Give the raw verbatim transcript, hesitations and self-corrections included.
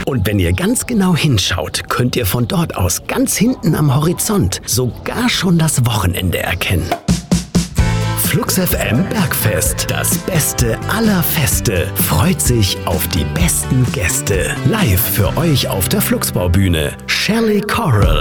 Und wenn ihr ganz genau hinschaut, könnt ihr von dort aus ganz hinten am Horizont sogar schon das Wochenende erkennen. Flux F M Bergfest, das Beste aller Feste, freut sich auf die besten Gäste. Live für euch auf der Fluxbaubühne, Shelley Coral.